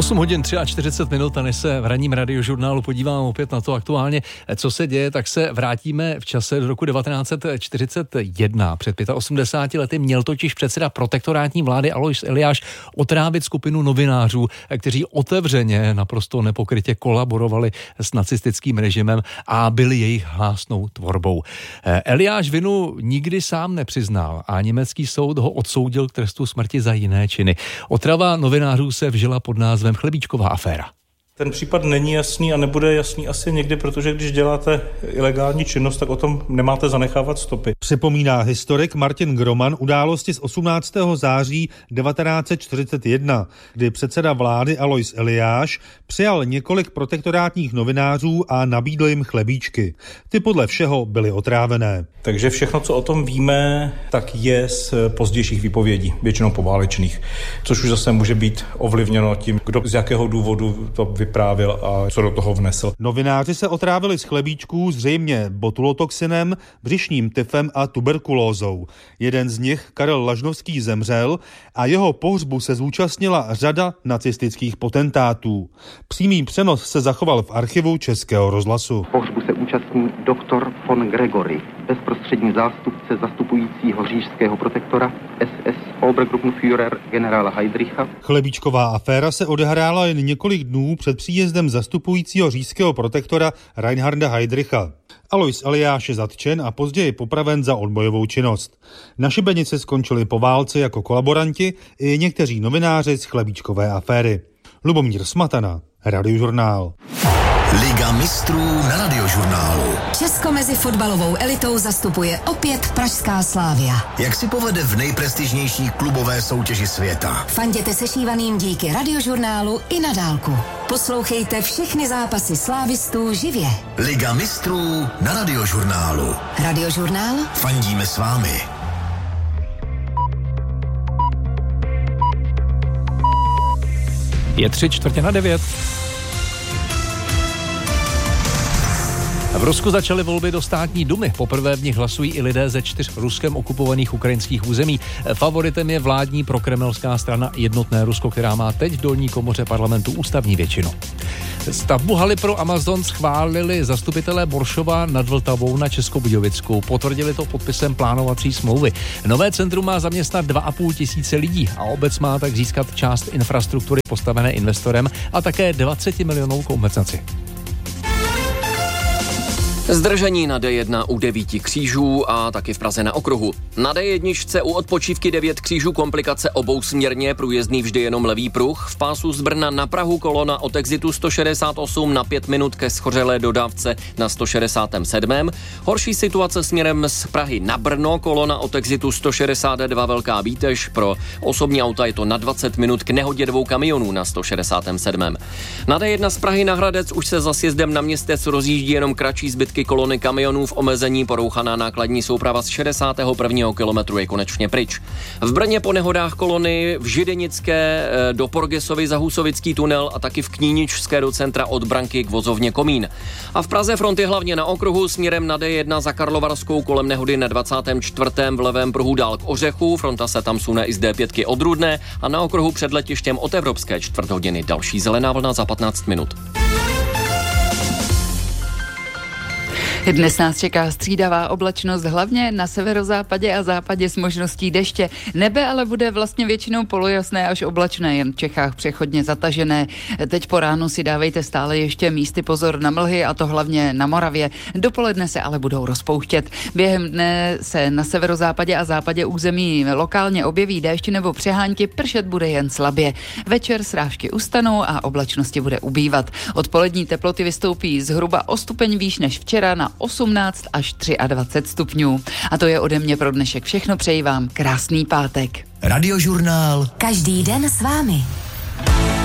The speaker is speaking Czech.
8 hodin 43 minut a než se v ranním radiožurnálu podívám opět na to aktuálně, co se děje, tak se vrátíme v čase do roku 1941. Před 85 lety měl totiž předseda protektorátní vlády Alois Eliáš otrávit skupinu novinářů, kteří otevřeně, naprosto nepokrytě kolaborovali s nacistickým režimem a byli jejich hlásnou tvorbou. Eliáš vinu nikdy sám nepřiznal a německý soud ho odsoudil k trestu smrti za jiné činy. Otrava novinářů se vžila pod názvem Chlebíčková aféra. Ten případ není jasný a nebude jasný asi nikdy, protože když děláte ilegální činnost, tak o tom nemáte zanechávat stopy. Připomíná historik Martin Groman události z 18. září 1941, kdy předseda vlády Alois Eliáš přijal několik protektorátních novinářů a nabídl jim chlebíčky. Ty podle všeho byly otrávené. Takže všechno, co o tom víme, tak je z pozdějších výpovědí, většinou poválečných, což už zase může být ovlivněno tím, kdo z jakého důvodu to vyprávěl a co do toho vnesl. Novináři se otrávili z chlebíčků zřejmě botulotoxinem, břišním tyfem a tuberkulózou. Jeden z nich, Karel Lažnovský, zemřel a jeho pohřbu se zúčastnila řada nacistických potentátů. Přímý přenos se zachoval v archivu Českého rozhlasu. Pohřbu se účastní doktor von Gregory, bezprostřední zástupce zastupujícího říšského protektora SS Obergruppenführer generála Heydricha. Chlebíčková aféra se odehrála jen několik dnů před příjezdem zastupujícího říšského protektora Reinharda Heydricha. Alois Eliáš je zatčen a později popraven za odbojovou činnost. Na šibenici skončili po válce jako kolaboranti i někteří novináři z chlebíčkové aféry. Lubomír Smatana, Radiožurnál. Liga mistrů na Radiožurnálu. Česko mezi fotbalovou elitou zastupuje opět pražská Slavia. Jak si povede v nejprestižnější klubové soutěži světa? Fanděte sešívaným díky Radiožurnálu i na dálku. Poslouchejte všechny zápasy slávistů živě. Liga mistrů na Radiožurnálu. Radiožurnál? Fandíme s vámi. Je 8:45. V Rusku začaly volby do státní dumy. Poprvé v nich hlasují i lidé ze 4 Ruskem okupovaných ukrajinských území. Favoritem je vládní prokremelská strana Jednotné Rusko, která má teď v dolní komoře parlamentu ústavní většinu. Stavbu haly pro Amazon schválili zastupitelé Boršova nad Vltavou na Českobudějovicku. Potvrdili to podpisem plánovací smlouvy. Nové centrum má zaměstnat 2,5 tisíce lidí a obec má tak získat část infrastruktury postavené investorem a také 20 milionovou kompenzaci. Zdržení na D1 u 9 křížů a taky v Praze na okruhu. Na D1 u odpočívky 9 křížů komplikace obousměrně, průjezdný vždy jenom levý pruh. V pásu z Brna na Prahu kolona od exitu 168 na 5 minut ke schořelé dodávce na 167. Horší situace směrem z Prahy na Brno, kolona od exitu 162 Velká Bítež. Pro osobní auta je to na 20 minut k nehodě 2 kamionů na 167. Na D1 z Prahy na Hradec už se za sjezdem na Městec rozjíždí jenom kratší zbytky kolony kamionů v omezení, porouchaná nákladní souprava z 61. kilometru je konečně pryč. V Brně po nehodách kolony v Židenické do Porgesovy za Husovický tunel a taky v Kníničské do centra od Branky k vozovně Komín. A v Praze fronty hlavně na okruhu směrem na D1 za Karlovarskou kolem nehody na 24. v levém pruhu dál k Ořechu, fronta se tam sune i z D5 od Rudné a na okruhu před letištěm od Evropské čtvrthodiny další zelená vlna za 15 minut. Dnes nás čeká střídavá oblačnost hlavně na severozápadě a západě s možností deště. Nebe ale bude vlastně většinou polojasné až oblačné, jen v Čechách přechodně zatažené. Teď po ránu si dávejte stále ještě místy pozor na mlhy, a to hlavně na Moravě. Dopoledne se ale budou rozpouštět. Během dne se na severozápadě a západě území lokálně objeví déšť nebo přehánky, pršet bude jen slabě. Večer srážky ustanou a oblačnosti bude ubývat. Odpolední teploty vystoupí zhruba o stupeň výš než včera na 18 až 23 stupňů. A to je ode mě pro dnešek všechno. Přeji vám krásný pátek. Radiožurnál. Každý den s vámi.